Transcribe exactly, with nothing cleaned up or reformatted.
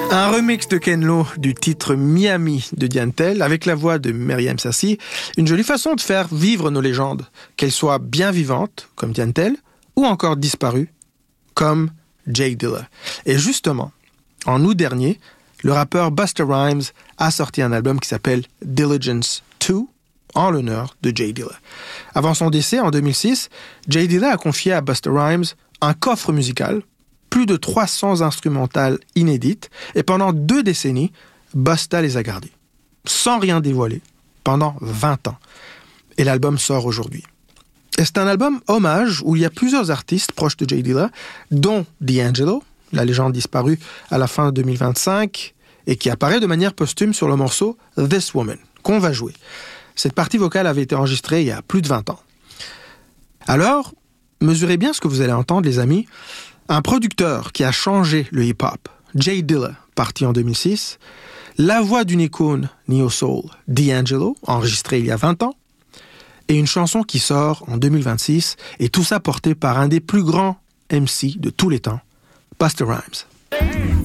Un remix de Ken Lo du titre Miami de Diane Tell avec la voix de Myriam Sassi. Une jolie façon de faire vivre nos légendes, qu'elles soient bien vivantes, comme Diane Tell, ou encore disparues, comme Jay Dilla. Et justement, en août dernier, le rappeur Busta Rhymes a sorti un album qui s'appelle Diligence deux, en l'honneur de Jay Dilla. Avant son décès en deux mille six, Jay Dilla a confié à Busta Rhymes un coffre musical, plus de trois cents instrumentales inédites, et pendant deux décennies, Busta les a gardées, sans rien dévoiler, pendant vingt ans. Et l'album sort aujourd'hui. Et c'est un album hommage où il y a plusieurs artistes proches de Jay Dilla, dont D'Angelo, la légende disparue à la fin de deux mille vingt-cinq, et qui apparaît de manière posthume sur le morceau This Woman, qu'on va jouer. Cette partie vocale avait été enregistrée il y a plus de vingt ans. Alors, mesurez bien ce que vous allez entendre, les amis. Un producteur qui a changé le hip-hop, Jay Dilla, parti en deux mille six, la voix d'une icône neo-soul, D'Angelo, enregistrée il y a vingt ans, et une chanson qui sort en deux mille vingt-six, et tout ça porté par un des plus grands M C de tous les temps, Busta Rhymes.